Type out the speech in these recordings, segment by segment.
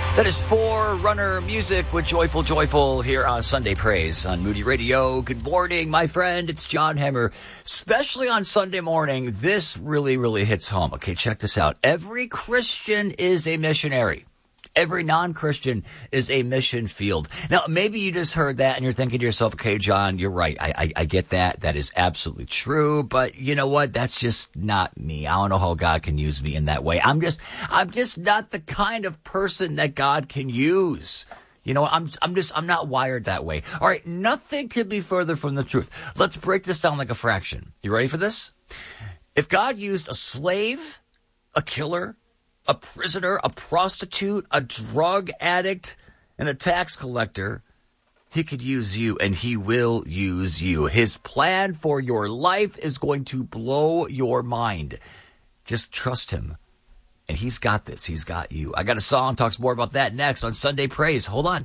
That is Forerunner Music with Joyful Joyful here on Sunday Praise on Moody Radio. Good morning, my friend. It's John Hammer. Especially on Sunday morning, this really hits home. Okay, check this out. Every Christian is a missionary. Every non-Christian is a mission field. Now, maybe you just heard that and you're thinking to yourself, okay, John, you're right. I get that. That is absolutely true. But you know what? That's just not me. I don't know how God can use me in that way. I'm just not the kind of person that God can use. You know, I'm not wired that way. All right. Nothing could be further from the truth. Let's break this down like a fraction. You ready for this? If God used a slave, a killer, a prisoner, a prostitute, a drug addict, and a tax collector, he could use you, and he will use you. His plan for your life is going to blow your mind. Just trust him. And he's got this. He's got you. I got a song, talks more about that next on Sunday Praise. Hold on.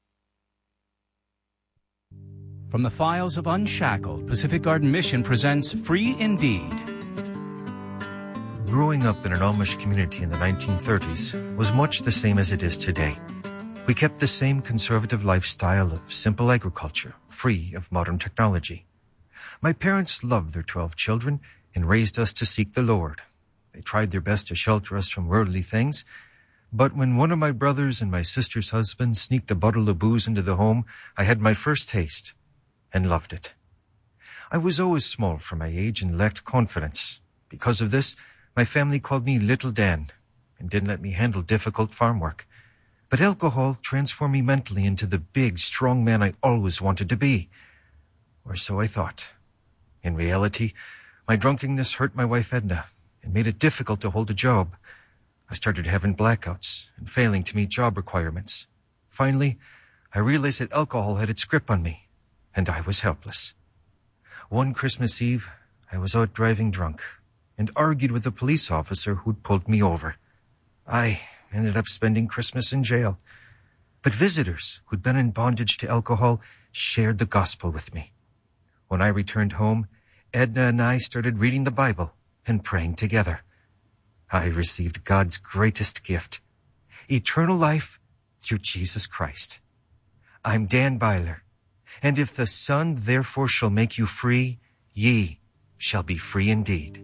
From the files of Unshackled, Pacific Garden Mission presents Free Indeed. Growing up in an Amish community in the 1930s was much the same as it is today. We kept the same conservative lifestyle of simple agriculture, free of modern technology. My parents loved their 12 children and raised us to seek the Lord. They tried their best to shelter us from worldly things, but when one of my brothers and my sister's husband sneaked a bottle of booze into the home, I had my first taste and loved it. I was always small for my age and lacked confidence. Because of this, my family called me Little Dan and didn't let me handle difficult farm work. But alcohol transformed me mentally into the big, strong man I always wanted to be. Or so I thought. In reality, my drunkenness hurt my wife Edna and made it difficult to hold a job. I started having blackouts and failing to meet job requirements. Finally, I realized that alcohol had its grip on me, and I was helpless. One Christmas Eve, I was out driving drunk and argued with a police officer who'd pulled me over. I ended up spending Christmas in jail. But visitors who'd been in bondage to alcohol shared the gospel with me. When I returned home, Edna and I started reading the Bible and praying together. I received God's greatest gift, eternal life through Jesus Christ. I'm Dan Byler, and if the Son therefore shall make you free, ye shall be free indeed.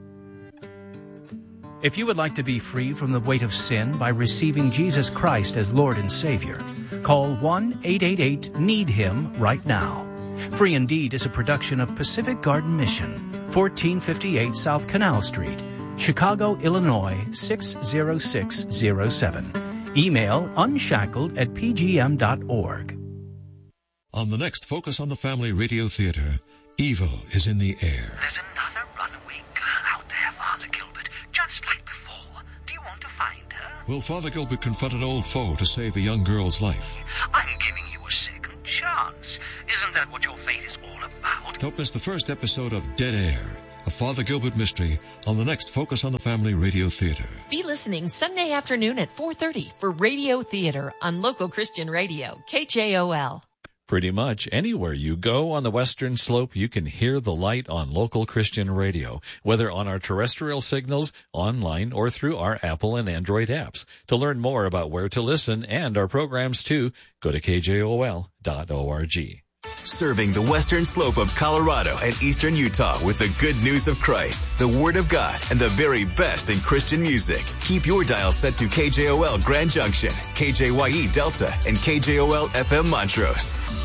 If you would like to be free from the weight of sin by receiving Jesus Christ as Lord and Savior, call 1-888-NEED-HIM right now. Free Indeed is a production of Pacific Garden Mission, 1458 South Canal Street, Chicago, Illinois, 60607. Email unshackled@pgm.org. On the next Focus on the Family Radio Theater, evil is in the air. There's another runaway girl out there, Father Gilbert, just like before. Do you want to find her? Will Father Gilbert confront an old foe to save a young girl's life? I'm giving you a second chance. Isn't that what your faith is all about? Don't miss the first episode of Dead Air, a Father Gilbert mystery, on the next Focus on the Family Radio Theater. Be listening Sunday afternoon at 4:30 for Radio Theater on local Christian radio, KJOL. Pretty much anywhere you go on the Western Slope, you can hear the light on local Christian radio, whether on our terrestrial signals, online, or through our Apple and Android apps. To learn more about where to listen and our programs too, go to kjol.org. Serving the Western Slope of Colorado and Eastern Utah with the good news of Christ, the Word of God, and the very best in Christian music. Keep your dial set to KJOL Grand Junction, KJYE Delta, and KJOL FM Montrose.